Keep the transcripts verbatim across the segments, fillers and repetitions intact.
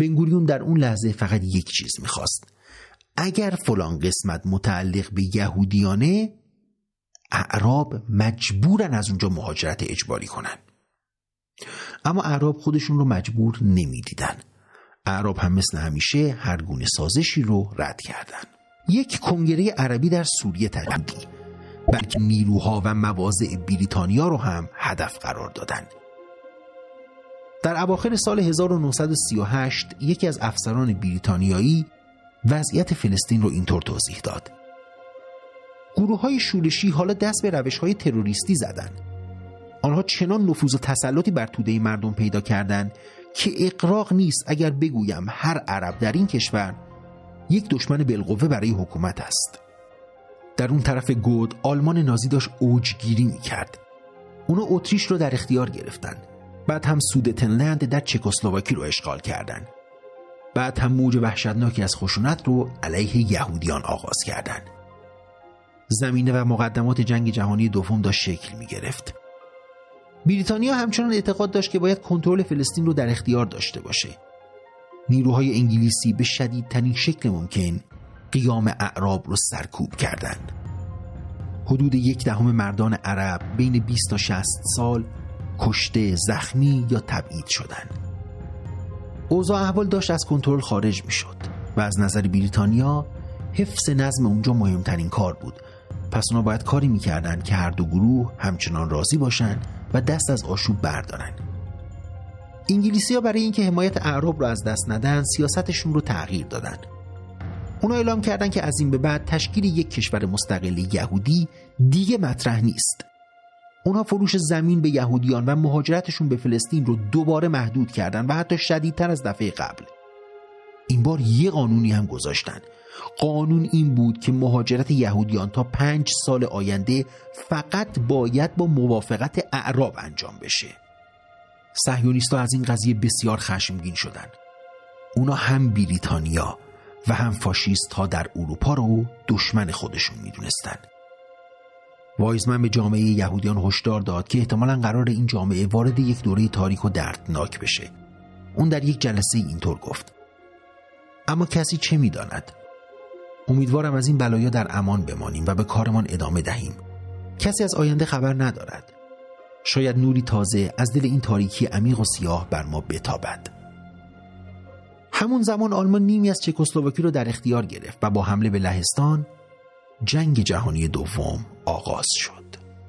بنگوریون در اون لحظه فقط یک چیز میخواست: اگر فلان قسمت متعلق به یهودیانه، اعراب مجبورن از اونجا مهاجرت اجباری کنن. اما اعراب خودشون رو مجبور نمیدیدن. اعراب هم مثل همیشه هر گونه سازشی رو رد کردن. یک کنگره عربی در سوریه تجدید، بلکه نیروها و مواضع بریتانیا رو هم هدف قرار دادن. در اواخر سال هزار و نهصد و سی و هشت یکی از افسران بریتانیایی وضعیت فلسطین رو اینطور توضیح داد: گروه‌های شورشی حالا دست به روش‌های تروریستی زدن. آنها چنان نفوذ و تسلطی بر توده مردم پیدا کردند که اغراق نیست اگر بگویم هر عرب در این کشور یک دشمن بالقوه برای حکومت است. در اون طرف گود آلمان نازی داشت اوجگیری می‌کرد. اونا اتریش رو در اختیار گرفتن. بعد هم سودتنلند در چکسلواکی رو اشغال کردند. بعد هم موج وحشتناکی از خشونت رو علیه یهودیان آغاز کردند. زمینه و مقدمات جنگ جهانی دوم داشت شکل می گرفت. بریتانیا همچنان اعتقاد داشت که باید کنترل فلسطین رو در اختیار داشته باشه. نیروهای انگلیسی به شدیدترین شکل ممکن قیام اعراب رو سرکوب کردند. حدود یک دهم مردان عرب بین بیست تا شصت سال کشته، زخمی یا تبعید شدند. اوضاع احوال داشت از کنترل خارج می شد و از نظر بریتانیا حفظ نظم اونجا مهمترین کار بود. پس اونا باید کاری می کردن که هر دو گروه همچنان راضی باشن و دست از آشوب بردارن. انگلیسی ها برای اینکه حمایت اعراب رو از دست ندن سیاستشون رو تغییر دادن. اونا اعلام کردن که از این به بعد تشکیل یک کشور مستقل یهودی دیگه مطرح نیست. اونا فروش زمین به یهودیان و مهاجرتشون به فلسطین رو دوباره محدود کردن و حتی شدیدتر از دفعه قبل. این بار یه قانونی هم گذاشتن. قانون این بود که مهاجرت یهودیان تا پنج سال آینده فقط باید با موافقت اعراب انجام بشه. صهیونیست‌ها از این قضیه بسیار خشمگین شدن. اونا هم بریتانیا و هم فاشیست‌ها در اروپا رو دشمن خودشون میدونستن. وایزمن به جامعه یهودیان هشدار داد که احتمالاً قرار این جامعه وارد یک دوره تاریک و دردناک بشه. اون در یک جلسه اینطور گفت: اما کسی چه میداند؟ امیدوارم از این بلایا در امان بمانیم و به کارمان ادامه دهیم. کسی از آینده خبر ندارد. شاید نوری تازه از دل این تاریکی عمیق و سیاه بر ما بتابد. همون زمان آلمان نیمی از چکسلواکی رو در اختیار گرفت و با حمله به لهستان جنگ جهانی دوم آغاز شد.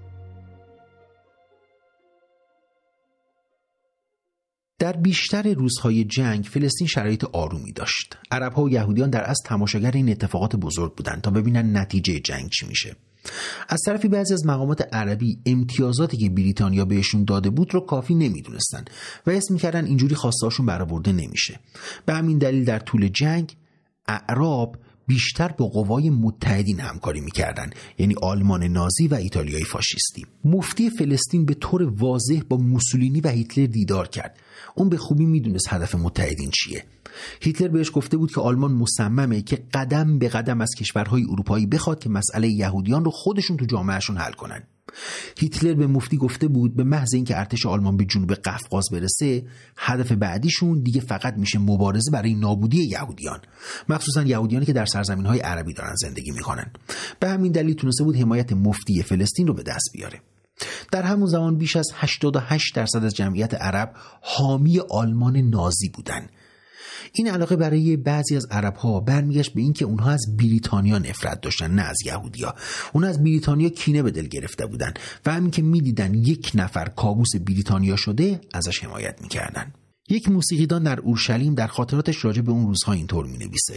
در بیشتر روزهای جنگ فلسطین شرایط آرومی داشت. عرب‌ها و یهودیان در اصل تماشاگر این اتفاقات بزرگ بودند تا ببینن نتیجه جنگ چی میشه. از طرفی بعضی از مقامات عربی امتیازاتی که بریتانیا بهشون داده بود رو کافی نمیدونستن و حس می‌کردن اینجوری خواسته‌هاشون برآورده نمیشه. به همین دلیل در طول جنگ اعراب بیشتر با قوای متحدین همکاری میکردن، یعنی آلمان نازی و ایتالیای فاشیستی. مفتی فلسطین به طور واضح با موسولینی و هیتلر دیدار کرد. اون به خوبی میدونست هدف متحدین چیه. هیتلر بهش گفته بود که آلمان مصممه که قدم به قدم از کشورهای اروپایی بخواد که مسئله یهودیان رو خودشون تو جامعهشون حل کنن. هیتلر به مفتی گفته بود به محض اینکه ارتش آلمان به جنوب قفقاز برسه، هدف بعدیشون دیگه فقط میشه مبارزه برای نابودی یهودیان، مخصوصا یهودیانی که در سرزمین‌های عربی دارن زندگی میکنن. به همین دلیل تونسته بود حمایت مفتی فلسطین رو به دست بیاره. در همون زمان بیش از هشتاد و هشت درصد از جمعیت عرب حامی آلمان نازی بودن. این علاقه برای بعضی از عرب‌ها برمیگشت به این که اونها از بریتانیا نفرت داشتن، نه از یهودیا. اونها از بریتانیا کینه به دل گرفته بودن و همین که میدیدن یک نفر کابوس بریتانیا شده ازش حمایت میکردن. یک موسیقیدان در اورشلیم در خاطراتش راجع به اون روزها اینطور مینویسه: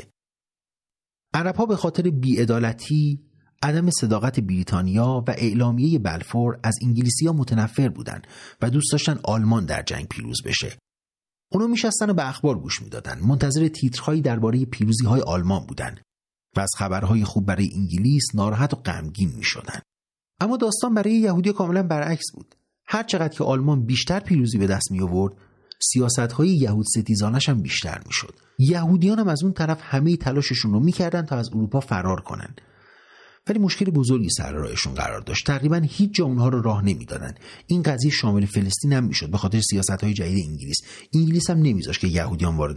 عرب‌ها به خاطر بی‌عدالتی، عدم صداقت بریتانیا و اعلامیه بلفور از انگلیسی‌ها متنفر بودن و دوست داشتن آلمان در جنگ پیروز بشه. اونا میشستن و به اخبار گوش میدادن، منتظر تیترهایی درباره پیروزی‌های آلمان بودن و از خبرهای خوب برای انگلیس ناراحت و غمگین میشدن. اما داستان برای یهودی کاملا برعکس بود. هر چقدر که آلمان بیشتر پیروزی به دست می آورد، سیاست‌های یهود ستیزانش هم بیشتر میشد. یهودیان هم از اون طرف همه تلاششون رو میکردن تا از اروپا فرار کنن. ولی مشکل بزرگی سر راهشون قرار داشت. تقریبا هیچ جا اونها رو راه نمیدادن. این قضیه شامل فلسطین هم میشد به خاطر سیاست‌های جدید انگلیس. انگلیس هم نمیذاشت که یهودیان وارد